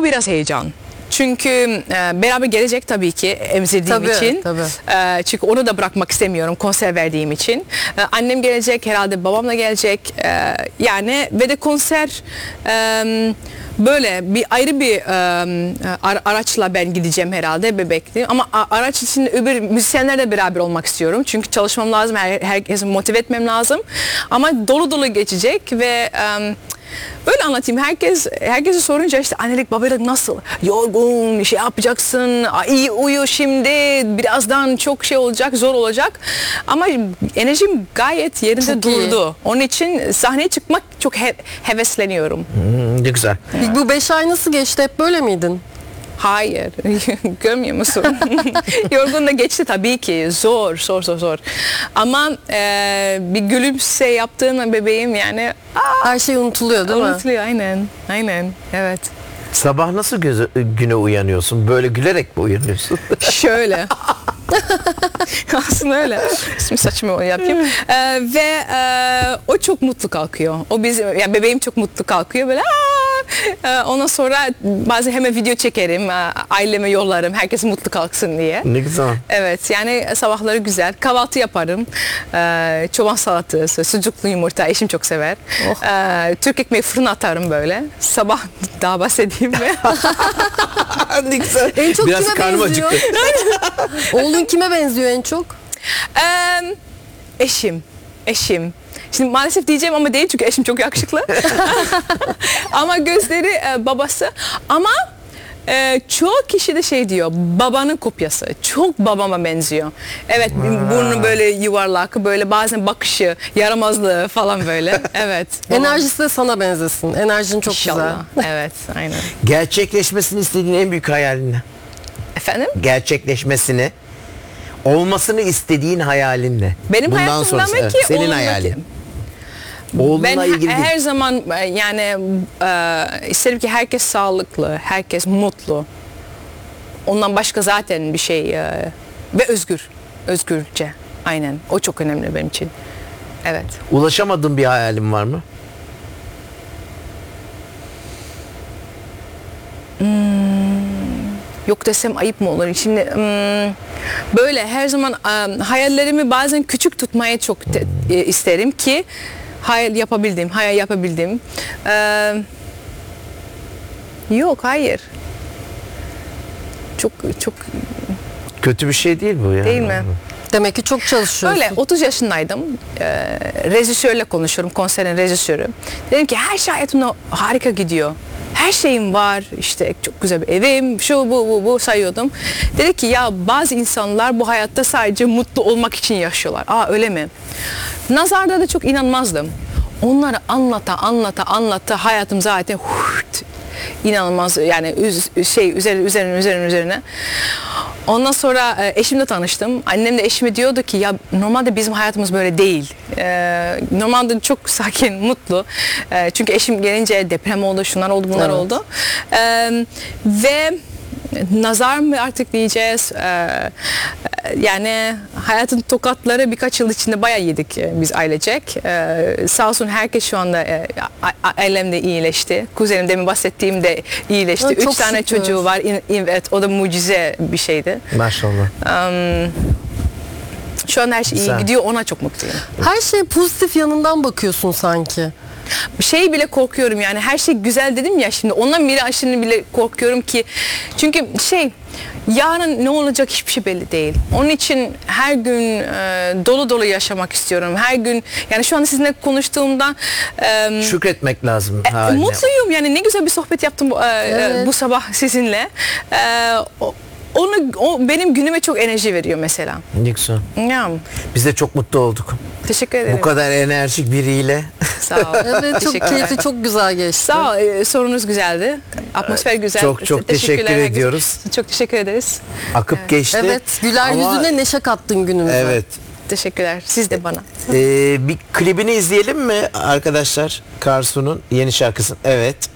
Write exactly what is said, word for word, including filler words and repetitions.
biraz heyecan. Çünkü e, beraber gelecek tabii ki emzirdiğim Tabii, için. tabii. E, çünkü onu da bırakmak istemiyorum konser verdiğim için. E, annem gelecek, herhalde babam da gelecek. E, yani ve de konser e, böyle bir ayrı bir e, ara- araçla ben gideceğim herhalde, bebekli. Ama a- araç için öbür müzisyenlerle beraber olmak istiyorum. Çünkü çalışmam lazım, her, herkesi motive etmem lazım. Ama dolu dolu geçecek ve e, böyle anlatayım. Herkes herkese sorunca işte annelik babalık nasıl? Yorgun, şey yapacaksın, iyi uyu şimdi, birazdan çok şey olacak, zor olacak. Ama enerjim gayet yerinde Çok durdu. iyi. Onun için sahneye çıkmak çok he- hevesleniyorum. Hmm, ne güzel. Peki bu beş ay nasıl geçti? Hep böyle miydin? Hayır. Görmüyor musun? Yorgun da geçti tabii ki. Zor, zor, zor, zor. Ama e, bir gülümse yaptığım bebeğim yani aa, Her şey unutuluyor değil mi? unutuluyor. Aynen. Aynen. Evet. Sabah nasıl göze- güne uyanıyorsun? Böyle gülerek mi uyanıyorsun? Şöyle. Aslında öyle. Şimdi saçımı yapayım. Ee, ve e, o çok mutlu kalkıyor. O bizim, yani bebeğim çok mutlu kalkıyor böyle. Aa! Ee, ondan sonra bazen hemen video çekerim, e, aileme yollarım, herkes mutlu kalksın diye. Ne güzel. Evet, yani sabahları güzel. Kahvaltı yaparım. Ee, çoban salatası, sucuklu yumurta eşim çok sever. Ee, Türk ekmeği fırına atarım böyle. Sabah daha bahsedeyim mi? Ne güzel. En çok Biraz kime karnım benziyor? acıktı. Oğlun kime benziyor en çok? Ee, eşim. Eşim. Şimdi maalesef diyeceğim ama değil çünkü eşim çok yakışıklı. Ama gözleri e, babası. Ama e, çoğu kişi de şey diyor, babanın kopyası. Çok babama benziyor. Evet, burnu böyle yuvarlak, böyle bazen bakışı, yaramazlığı falan böyle. Evet. babam. Enerjisi de sana benzesin. Enerjin çok İnşallah. güzel. Evet, aynen. Gerçekleşmesini istediğin en büyük hayalin ne? Efendim? Gerçekleşmesini, olmasını istediğin hayalin ne? Benim Bundan hayatımda sonrası, mı evet, ki? senin oğlumdaki- hayalin. Oğlunla Ben he- ilgili değil. her zaman e, yani e, isterim ki herkes sağlıklı, herkes mutlu. Ondan başka zaten bir şey e, ve özgür, özgürce. Aynen. O çok önemli benim için. Evet. Ulaşamadığın bir hayalin var mı? Yok desem ayıp mı olur? Şimdi hmm, böyle her zaman e, hayallerimi bazen küçük tutmaya çok te- e, isterim ki hayal yapabildim, hayal yapabildim. Ee, yok, hayır. Çok çok Kötü bir şey değil bu ya. değil mi? Demek ki çok çalışıyorsun. Öyle otuz yaşındaydım. Ee, rejisörle konuşuyorum, konserin rejisörü. Dedim ki her şey hayatımda harika gidiyor. Her şeyim var, işte çok güzel bir evim, şu bu bu bu sayıyordum. Dedi ki ya bazı insanlar bu hayatta sadece mutlu olmak için yaşıyorlar. Aa, öyle mi? Nazarda da çok inanmazdım. Onları anlata anlata anlata hayatım zaten hurt, inanılmaz yani üz, şey üzerine üzerine üzerine üzerine. Ondan sonra e, eşimle tanıştım. Annem de eşime diyordu ki ya normalde bizim hayatımız böyle değil. E, normalde çok sakin, mutlu. E, çünkü eşim gelince deprem oldu, şunlar oldu, bunlar Evet. oldu. E, ve nazar mı artık diyeceğiz. E, yani hayatın tokatları birkaç yıl içinde bayağı yedik e, biz ailecek. E, sağ olsun herkes şu anda e, a- a- ailemde iyileşti. Kuzenim demin bahsettiğim de iyileşti. Ha, Üç çok tane şükür. çocuğu var. İn- Evet, o da mucize bir şeydi. Maşallah. Um, şu an her şey iyi Güzel. gidiyor, ona çok mutluyum. Her şeye pozitif yanından bakıyorsun sanki. Bir şey bile korkuyorum yani, her şey güzel dedim ya, şimdi ondan biri aşırı bile korkuyorum ki çünkü şey yarın ne olacak hiçbir şey belli değil. Onun için her gün e, dolu dolu yaşamak istiyorum. Her gün yani şu an sizinle konuştuğumda e, Şükretmek lazım e, haline. mutluyum yani, ne güzel bir sohbet yaptım bu, e, Evet. bu sabah sizinle. E, o, onu o benim günüme çok enerji veriyor mesela. Ne güzel. Ya, Biz de çok mutlu olduk. teşekkür ederim. Bu kadar enerjik biriyle. Sağ ol. Evet, çok Teşekkürler. keyifli, çok güzel geçti. Sağ ol. e, sorunuz güzeldi. Atmosfer güzel. Çok çok Teşekkürler teşekkür herkese. ediyoruz. Çok teşekkür ederiz. Akıp geçti. Evet, güler Ama- yüzüne neşe kattın günümüze. Evet. Teşekkürler. Siz de bana. Ee, bir klibini izleyelim mi arkadaşlar? Karsu'nun yeni şarkısını. Evet.